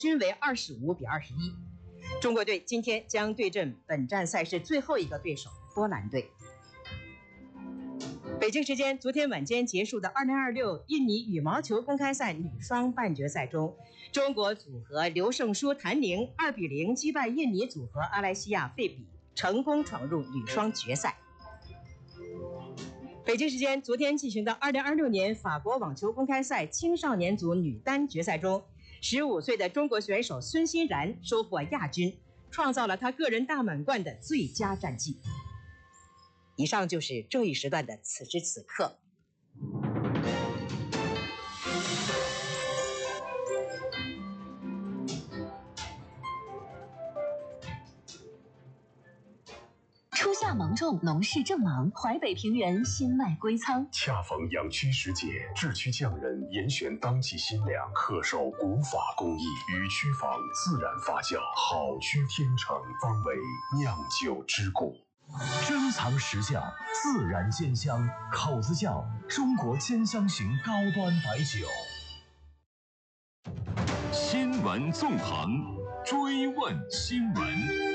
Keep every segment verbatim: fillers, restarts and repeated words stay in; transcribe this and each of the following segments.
均为二十五比二十一。中国队今天将对阵本站赛事最后一个对手波兰队。北京时间昨天晚间结束的二零二六印尼羽毛球公开赛女双半决赛中，中国组合刘胜书、谭宁二比零击败印尼组合阿莱西亚费比，成功闯入女双决赛。北京时间昨天进行的二零二六年法国网球公开赛青少年组女单决赛中，十五岁的中国选手孙欣然收获亚军，创造了她个人大满贯的最佳战绩。以上就是这一时段的此时此刻。 初夏芒种，农事正忙，淮北平原新麦归仓。 恰逢养区时节，制区匠人严选当季新粮，恪守古法工艺，与区房自然发酵，好区天成，方为酿酒之故。 珍藏时效，自然鲜香，口子窖中国千香型高端白酒。 新闻纵横，追问新闻。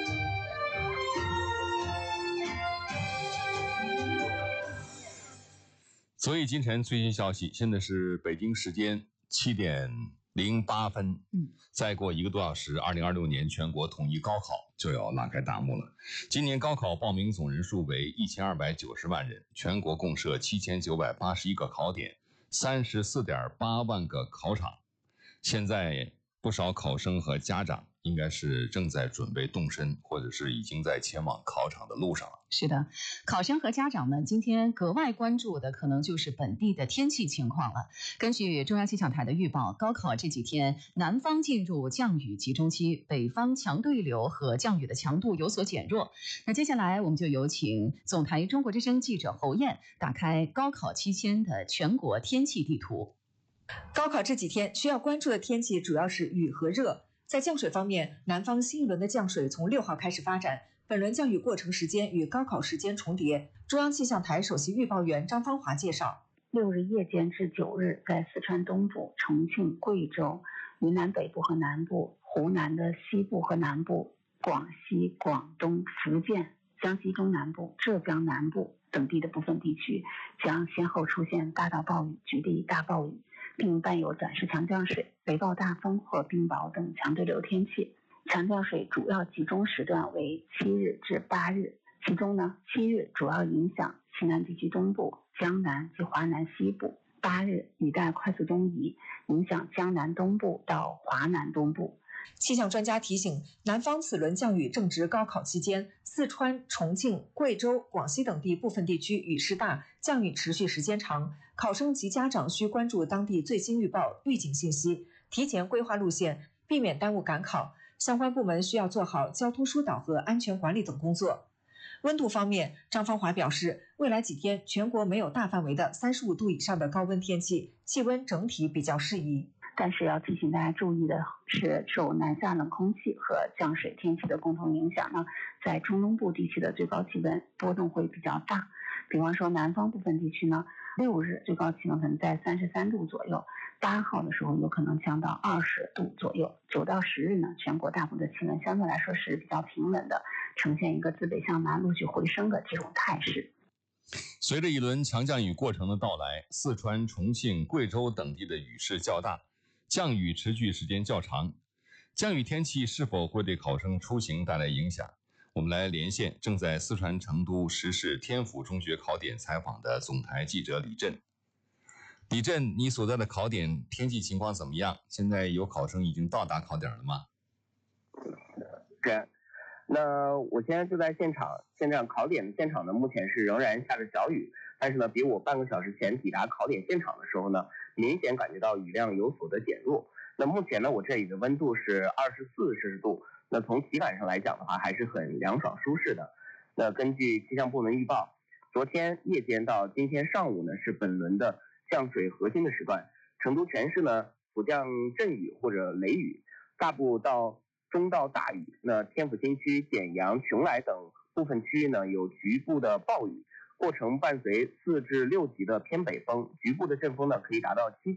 所以今晨最新消息，现在是北京时间七点零八分，嗯，再过一个多小时，二零二六年全国统一高考就要拉开大幕了。今年高考报名总人数为一千二百九十万人，全国共设七千九百八十一个考点，三十四点八万个考场。现在不少考生和家长应该是正在准备动身，或者是已经在前往考场的路上了。 是的，考生和家长们今天格外关注的可能就是本地的天气情况了。根据中央气象台的预报，高考这几天南方进入降雨集中期，北方强对流和降雨的强度有所减弱。那接下来我们就有请总台中国之声记者侯燕打开高考期间的全国天气地图。 高考这几天需要关注的天气主要是雨和热。在降水方面，南方新一轮的降水从六号开始发展，本轮降雨过程时间与高考时间重叠。中央气象台首席预报员张芳华介绍， 六日夜间至九日，在四川东部、重庆、贵州、云南北部和南部、湖南的西部和南部、广西、广东、福建、江西中南部、浙江南部等地的部分地区将先后出现大到暴雨、局地大暴雨，并伴有转时强降水、雷暴大风或冰雹等强对流天气。强降水主要集中时段为七日至八日，其中呢，七日主要影响西南地区东部、江南及华南西部，八日雨带快速东移，影响江南东部到华南东部。 气象专家提醒，南方此轮降雨正值高考期间，四川、重庆、贵州、广西等地部分地区雨势大，降雨持续时间长，考生及家长需关注当地最新预报、预警信息，提前规划路线，避免耽误赶考。相关部门需要做好交通疏导和安全管理等工作。温度方面，张芳华表示，未来几天全国没有大范围的三十五度以上的高温天气，气温整体比较适宜。 但是要提醒大家注意的是，受南下冷空气和降水天气的共同影响呢，在中东部地区的最高气温波动会比较大。比方说南方部分地区呢，六日最高气温可能在三十三度左右，八号的时候有可能降到二十度左右。九到十日呢，全国大部的气温相对来说是比较平稳的，呈现一个自北向南陆续回升的这种态势。 随着一轮强降雨过程的到来，四川、重庆、贵州等地的雨势较大，降雨持续时间较长，降雨天气是否会对考生出行带来影响？我们来连线正在四川成都实施天府中学考点采访的总台记者李振。李振，你所在的考点天气情况怎么样？现在有考生已经到达考点了吗？ 是，那我现在就在现场，现场考点的现场呢，目前是仍然下着小雨，但是呢，比我半个小时前抵达考点现场的时候呢，明显感觉到雨量有所的减弱。那目前呢，我这里的温度是二十四摄氏度，那从体感上来讲的话，还是很凉爽舒适的。那根据气象部门预报，昨天夜间到今天上午呢，是本轮的降水核心的时段，成都全市呢普降阵雨或者雷雨，大部到中到大雨。那天府新区、简阳、邛崃等部分区域呢有局部的暴雨，过程伴随四至六级的偏北风，局部的阵风呢可以达到七级。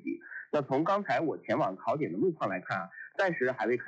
那从刚才我前往考点的路况来看啊，暂时还未看